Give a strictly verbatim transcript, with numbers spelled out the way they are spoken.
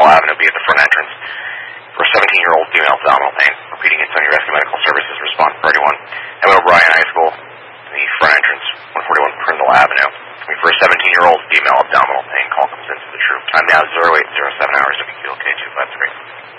Prindle Avenue, be at the front entrance. For a seventeen-year-old female abdominal pain. Repeating it, Sony Rescue Medical Services, respond for thirty-one. Evan O'Brien High School, the front entrance, one forty-one Prindle Avenue. For a seventeen-year-old female abdominal pain, call comes into the troop. Time now zero eight zero seven hours, W Q L K two five three.